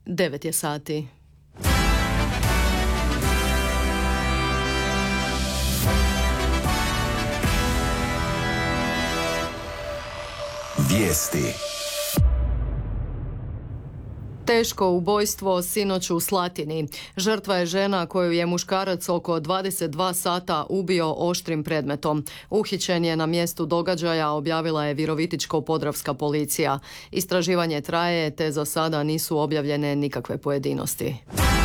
9 je sati. Vijesti. Teško ubojstvo sinoć u Slatini. Žrtva je žena koju je muškarac oko 22 sata ubio oštrim predmetom. Uhićen je na mjestu događaja, objavila je Virovitičko-podravska policija. Istraživanje traje, te za sada nisu objavljene nikakve pojedinosti.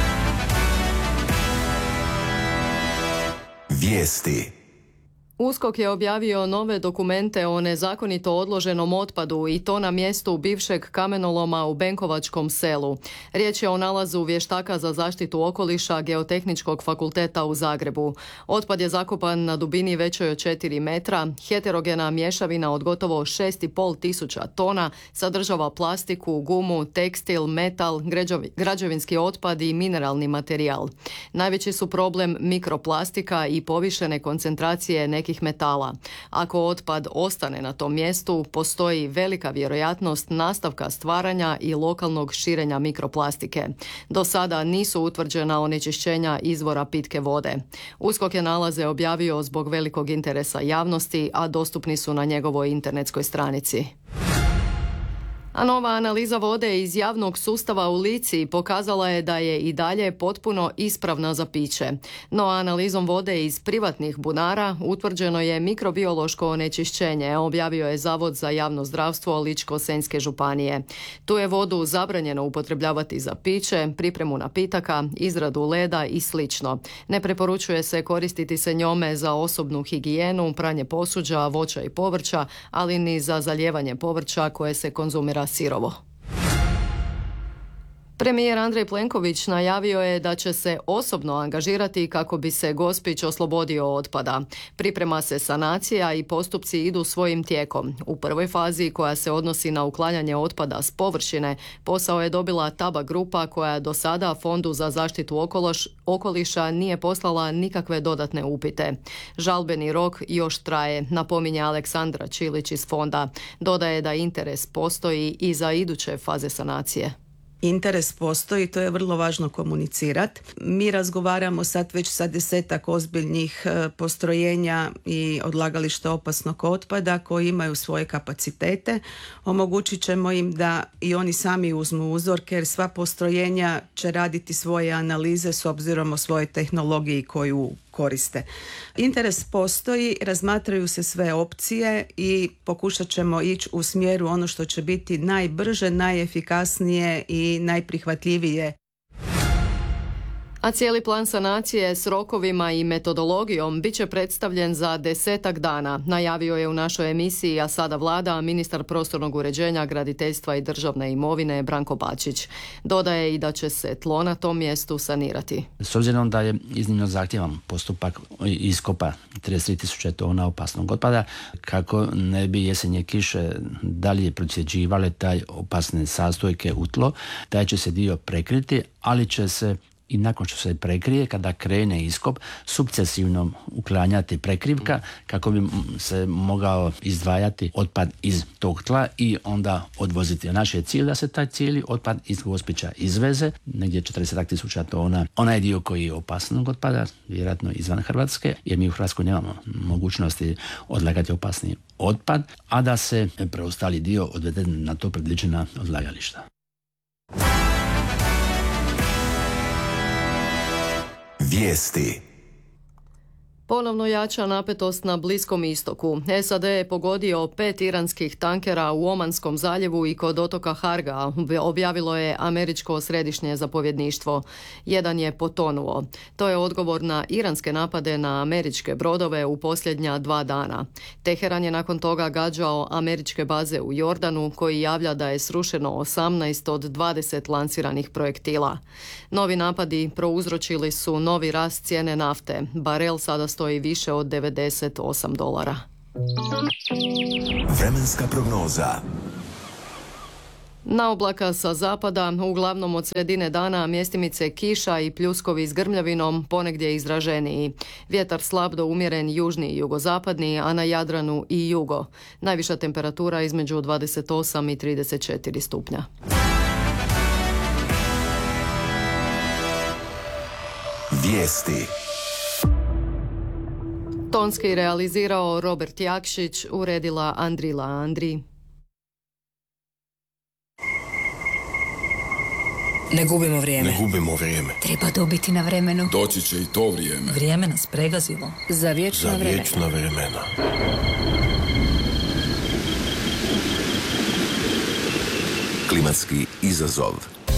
Vijesti. USKOK je objavio nove dokumente o nezakonito odloženom otpadu i to na mjestu bivšeg kamenoloma u Benkovačkom selu. Riječ je o nalazu vještaka za zaštitu okoliša Geotehničkog fakulteta u Zagrebu. Otpad je zakopan na dubini većoj od 4 metra. Heterogena mješavina od gotovo 6,5 tisuća tona sadržava plastiku, gumu, tekstil, metal, građevinski otpad i mineralni materijal. Najveći su problem mikroplastika i povišene koncentracije nekih metala. Ako otpad ostane na tom mjestu, postoji velika vjerojatnost nastavka stvaranja i lokalnog širenja mikroplastike. Do sada nisu utvrđena onečišćenja izvora pitke vode. USKOK je nalaze objavio zbog velikog interesa javnosti, a dostupni su na njegovoj internetskoj stranici. A nova analiza vode iz javnog sustava u Lici pokazala je da je i dalje potpuno ispravna za piće. No analizom vode iz privatnih bunara utvrđeno je mikrobiološko onečišćenje, objavio je Zavod za javno zdravstvo Ličko-senjske županije. Tu je vodu zabranjeno upotrebljavati za piće, pripremu napitaka, izradu leda i slično. Ne preporučuje se koristiti se njome za osobnu higijenu, pranje posuđa, voća i povrća, ali ni za zalijevanje povrća koje se konzumira sirovo. Premijer Andrej Plenković najavio je da će se osobno angažirati kako bi se Gospić oslobodio otpada. Priprema se sanacija i postupci idu svojim tijekom. U prvoj fazi, koja se odnosi na uklanjanje otpada s površine, posao je dobila Taba grupa koja do sada Fondu za zaštitu okoliša nije poslala nikakve dodatne upite. Žalbeni rok još traje, napominje Aleksandra Čilić iz fonda. Dodaje da interes postoji i za iduće faze sanacije. Interes postoji, to je vrlo važno komunicirati. Mi razgovaramo sad već sa 10 ozbiljnih postrojenja i odlagališta opasnog otpada koji imaju svoje kapacitete. Omogućit ćemo im da i oni sami uzmu uzorke jer sva postrojenja će raditi svoje analize s obzirom o svojoj tehnologiji koju koriste. Interes postoji, razmatraju se sve opcije i pokušat ćemo ići u smjeru ono što će biti najbrže, najefikasnije i najprihvatljivije. A cijeli plan sanacije s rokovima i metodologijom bit će predstavljen za 10 dana, najavio je u našoj emisiji A sada vlada ministar prostornog uređenja, graditeljstva i državne imovine Branko Bačić. Dodaje i da će se tlo na tom mjestu sanirati. S obzirom da je iznimno zahtjevan postupak iskopa 33.000 tona opasnog otpada, kako ne bi jesenje kiše dalje procjeđivale taj opasne sastojke u tlo, taj će se dio prekriti, ali će se i nakon što se prekrije, kada krene iskop, sukcesivno uklanjati prekrivka kako bi se mogao izdvajati otpad iz tog tla i onda odvoziti. Naš je cilj da se taj cijeli otpad iz Gospića izveze, negdje 40.000 tona. Onaj dio koji je opasnog otpada, vjerojatno izvan Hrvatske, jer mi u Hrvatskoj nemamo mogućnosti odlagati opasni otpad, a da se preostali dio odvede na to predviđena odlagališta. Vijesti. Ponovno jača napetost na Bliskom istoku. SAD je pogodio 5 iranskih tankera u Omanskom zaljevu i kod otoka Harga, objavilo je američko središnje zapovjedništvo. Jedan je potonuo. To je odgovor na iranske napade na američke brodove u posljednja 2 dana. Teheran je nakon toga gađao američke baze u Jordanu, koji javlja da je srušeno 18 od 20 lansiranih projektila. Novi napadi prouzročili su novi rast cijene nafte. Barel sada stoji više od $98. Vremenska prognoza. Na oblaka sa zapada, uglavnom od sredine dana, mjestimice kiša i pljuskovi s grmljavinom, ponegdje izraženiji. Vjetar slab do umjeren južni i jugozapadni, a na Jadranu i jugo. Najviša temperatura između 28 i 34 stupnja. Vijesti. Tonski realizirao Robert Jakšić, uredila Andrila Andri. Ne gubimo vrijeme. Treba dobiti na vremenu. Doći će i to vrijeme. Vrijeme nas pregazilo. Za vječna vremena. Klimatski izazov.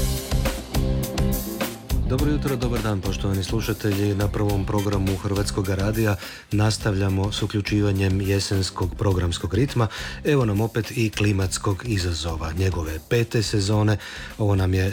Dobro jutro, dobar dan poštovani slušatelji. Na prvom programu Hrvatskog radija nastavljamo s uključivanjem jesenskog programskog ritma. Evo nam opet i klimatskog izazova, njegove 5. sezone. Ovo nam je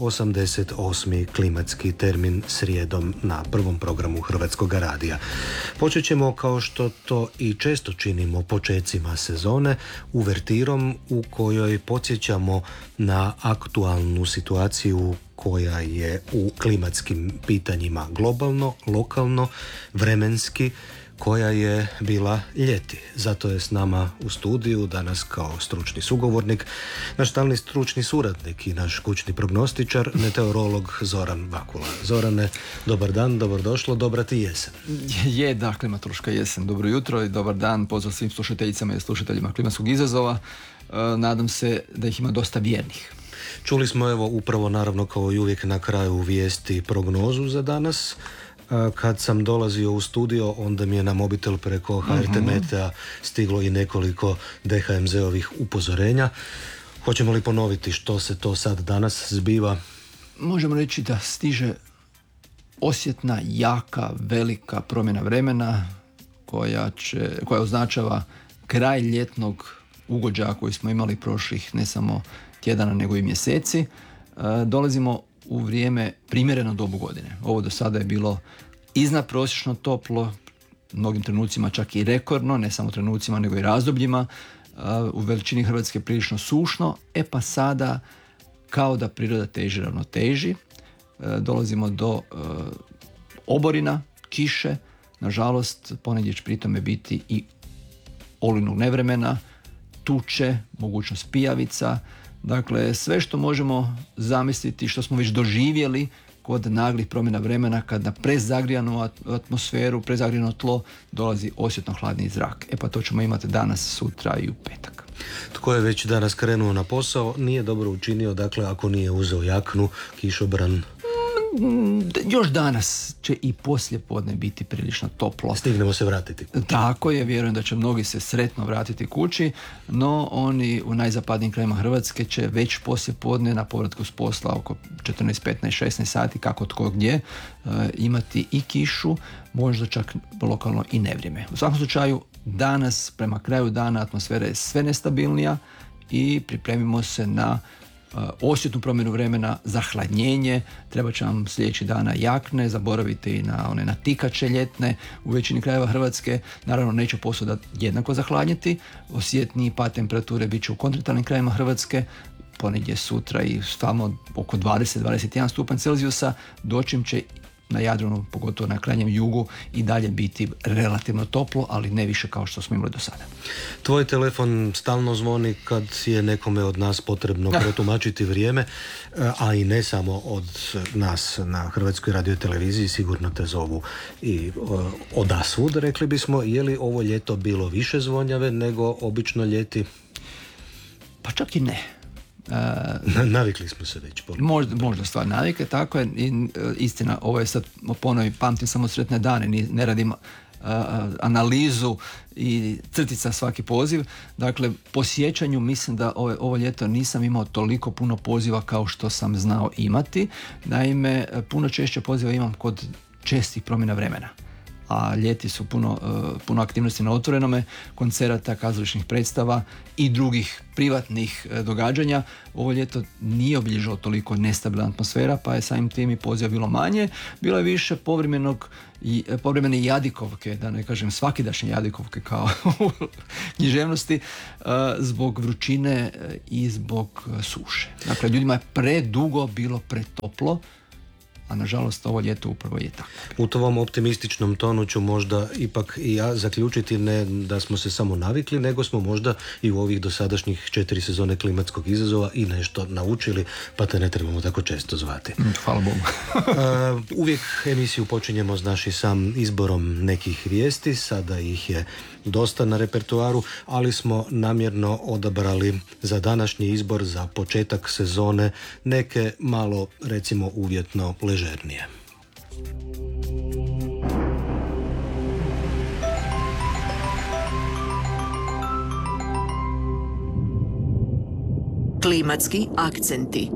188. klimatski termin srijedom na prvom programu Hrvatskog radija. Počet ćemo, kao što to i često činimo počecima sezone, uvertirom u kojoj podsjećamo na aktualnu situaciju koja je u klimatskim pitanjima globalno, lokalno, vremenski, koja je bila ljeti. Zato je s nama u studiju danas kao stručni sugovornik naš stalni stručni suradnik i naš kućni prognostičar, meteorolog Zoran Vakula. Zorane, dobar dan, dobrodošlo, dobra ti jesen. Je, da, klimatološka jesen. Dobro jutro i dobar dan, pozdrav svim slušateljicama i slušateljima klimatskog izazova. Nadam se da ih ima dosta vjernih. Čuli smo evo upravo naravno kao i uvijek na kraju vijesti prognozu za danas. Kad sam dolazio u studio, onda mi je na mobitel preko HRT Metea stiglo i nekoliko DHMZ-ovih upozorenja. Hoćemo li ponoviti što se to sad danas zbiva? Možemo reći da stiže osjetna, jaka, velika promjena vremena koja označava kraj ljetnog ugođaja koji smo imali prošlih ne samo tjedana nego i mjeseci. Dolazimo u vrijeme primjereno dobu godine. Ovo do sada je bilo iznadprosječno toplo, mnogim trenucima čak i rekordno, ne samo trenucima nego i razdobljima. U veličini Hrvatske prilično sušno, pa sada kao da priroda teži ravnoteži. Dolazimo do oborina, kiše, nažalost ponegdje će pri tome biti i olujnog nevremena, tuče, mogućnost pijavica. Dakle, sve što možemo zamisliti, što smo već doživjeli kod naglih promjena vremena, kad na prezagrijanu atmosferu, prezagrijano tlo dolazi osjetno hladni zrak. Pa to ćemo imati danas, sutra i u petak. Tko je već danas krenuo na posao, nije dobro učinio, dakle, ako nije uzeo jaknu, kišobran. Još danas će i poslije podne biti prilično toplo. Stignemo se vratiti. Tako je, vjerujem da će mnogi se sretno vratiti kući, no oni u najzapadnijim krajima Hrvatske će već poslije podne na povratku s posla oko 14, 15, 16 sati, kako tko gdje, imati i kišu, možda čak lokalno i nevrijeme. U svakom slučaju, danas, prema kraju dana, atmosfera je sve nestabilnija i pripremimo se na osjetnu promjenu vremena, zahladnjenje. Treba će vam sljedeći dana jakne, zaboravite i na one natikače ljetne. U većini krajeva Hrvatske naravno neće posuda jednako zahladnjeti. Osjetniji pad temperature bit će u kontinentalnim krajevima Hrvatske, ponegdje sutra i tamo oko 20-21 stupanj Celzijusa, dočim će na Jadranu, pogotovo na krajnjem jugu, i dalje biti relativno toplo, ali ne više kao što smo imali do sada. Tvoj telefon stalno zvoni kad je nekome od nas potrebno protumačiti vrijeme, a i ne samo od nas na Hrvatskoj radioteleviziji, sigurno te zovu i odasvud, rekli bismo. Je li ovo ljeto bilo više zvonjave nego obično ljeti? Pa čak i ne. Navikli smo se već. Možda stvar navike, tako je. Istina, ovo je sad, ponovi, pamtim samo sretne dane, ne radim analizu i crtica svaki poziv. Dakle, po sjećanju mislim da ovo ljeto nisam imao toliko puno poziva kao što sam znao imati. Naime, puno češće poziva imam kod čestih promjena vremena. A ljeti su puno aktivnosti na otvorenome, koncerata, kazališnih predstava i drugih privatnih događanja. Ovo ljeto nije obilježilo toliko nestabilna atmosfera, pa je samim tim i poziva bilo manje. Bilo je više povremene jadikovke, da ne kažem svakidašnje jadikovke kao u književnosti, zbog vrućine i zbog suše. Dakle, ljudima je predugo bilo pretoplo, a nažalost ovo ljeto upravo je tako. U tom optimističnom tonu ću možda ipak i ja zaključiti, ne da smo se samo navikli, nego smo možda i u ovih dosadašnjih 4 sezone klimatskog izazova i nešto naučili, pa te ne trebamo tako često zvati. Hvala Bogu. Uvijek emisiju počinjemo s našim sam izborom nekih vijesti, sada ih je dosta na repertoaru, ali smo namjerno odabrali za današnji izbor, za početak sezone, neke malo, recimo, uvjetno ležernije. Klimatski akcenti.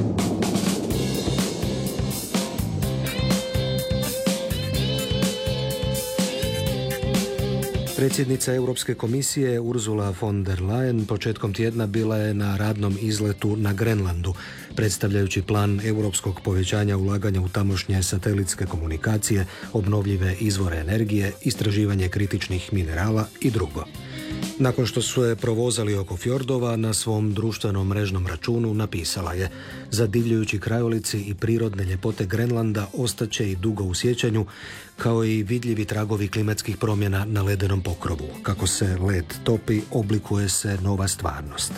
Predsjednica Europske komisije Ursula von der Leyen početkom tjedna bila je na radnom izletu na Grenlandu, predstavljajući plan europskog povećanja ulaganja u tamošnje satelitske komunikacije, obnovljive izvore energije, istraživanje kritičnih minerala i drugo. Nakon što su je provozali oko fjordova, na svom društvenom mrežnom računu napisala je: zadivljujući krajolici i prirodne ljepote Grenlanda ostaće i dugo u sjećanju, kao i vidljivi tragovi klimatskih promjena na ledenom pokrovu. Kako se led topi, oblikuje se nova stvarnost.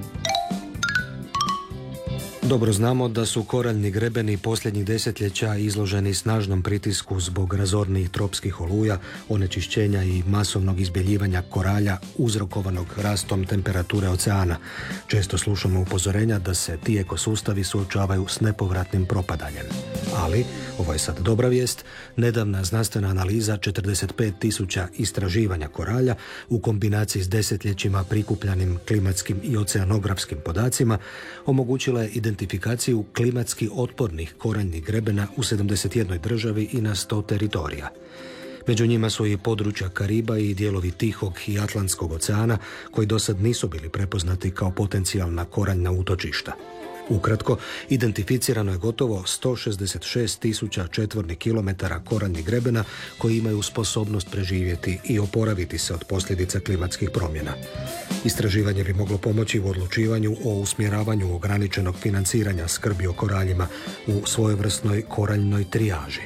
Dobro znamo da su koraljni grebeni posljednjih desetljeća izloženi snažnom pritisku zbog razornijih tropskih oluja, onečišćenja i masovnog izbjeljivanja koralja uzrokovanog rastom temperature oceana. Često slušamo upozorenja da se ti ekosustavi suočavaju s nepovratnim propadanjem. Ali, ovo je sad dobra vijest, nedavna znanstvena analiza 45.000 istraživanja koralja u kombinaciji s desetljećima prikupljanim klimatskim i oceanografskim podacima omogućila je identifikaciju klimatski otpornih koraljnih grebena u 71 državi i na 100 teritorija. Među njima su i područja Kariba i dijelovi Tihog i Atlantskog oceana, koji dosad nisu bili prepoznati kao potencijalna koraljna utočišta. Ukratko, identificirano je gotovo 166.000 četvornih kilometara koraljnih grebena koji imaju sposobnost preživjeti i oporaviti se od posljedica klimatskih promjena. Istraživanje bi moglo pomoći u odlučivanju o usmjeravanju ograničenog financiranja skrbi o koraljima u svojevrsnoj koraljnoj trijaži.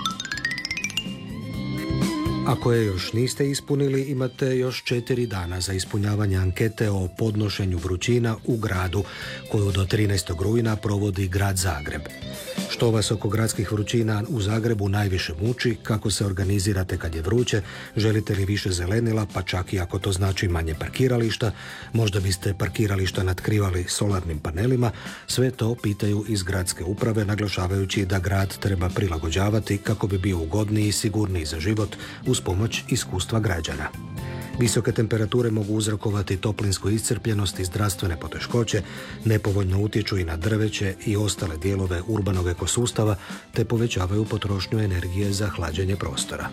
Ako je još niste ispunili, imate još 4 dana za ispunjavanje ankete o podnošenju vrućina u gradu, koju do 13. rujna provodi grad Zagreb. Što vas oko gradskih vrućina u Zagrebu najviše muči, kako se organizirate kad je vruće, želite li više zelenila, pa čak i ako to znači manje parkirališta, možda biste parkirališta natkrivali solarnim panelima, sve to pitaju iz gradske uprave, naglašavajući da grad treba prilagođavati kako bi bio ugodniji i sigurniji za život uz pomoć iskustva građana. Visoke temperature mogu uzrokovati toplinsku iscrpljenost i zdravstvene poteškoće, nepovoljno utječu i na drveće i ostale dijelove urbanog ekosustava, te povećavaju potrošnju energije za hlađenje prostora.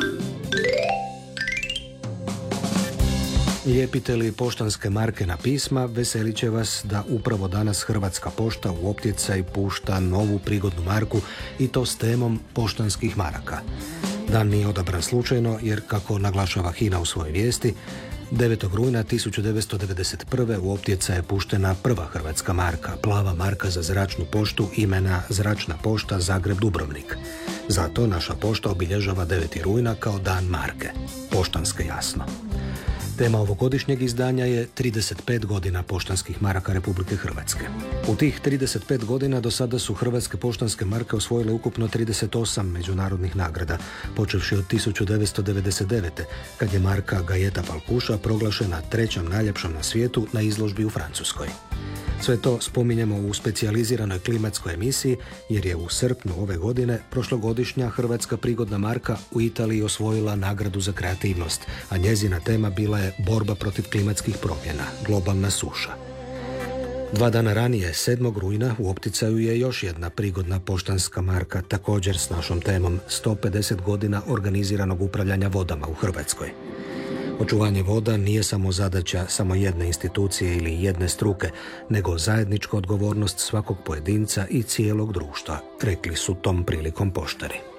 Lijepite li poštanske marke na pisma, veselit će vas da upravo danas Hrvatska pošta u optjecaj pušta novu prigodnu marku, i to s temom poštanskih maraka. Dan nije odabran slučajno, jer, kako naglašava HINA u svojoj vijesti, 9. rujna 1991. u optjecaj je puštena prva hrvatska marka, plava marka za zračnu poštu imena Zračna pošta Zagreb-Dubrovnik. Zato naša pošta obilježava 9. rujna kao dan marke. Poštanske, jasno. Tema ovogodišnjeg izdanja je 35 godina poštanskih maraka Republike Hrvatske. U tih 35 godina do sada su hrvatske poštanske marke osvojile ukupno 38 međunarodnih nagrada, počevši od 1999. kad je marka Gajeta Palkuša proglašena trećom najljepšom na svijetu na izložbi u Francuskoj. Sve to spominjemo u specijaliziranoj klimatskoj emisiji, jer je u srpnju ove godine prošlogodišnja hrvatska prigodna marka u Italiji osvojila nagradu za kreativnost, a njezina tema bila je borba protiv klimatskih promjena, globalna suša. 2 dana ranije, 7. rujna, u opticaju je još jedna prigodna poštanska marka, također s našom temom 150 godina organiziranog upravljanja vodama u Hrvatskoj. Očuvanje voda nije samo zadaća samo jedne institucije ili jedne struke, nego zajednička odgovornost svakog pojedinca i cijelog društva, rekli su tom prilikom poštari.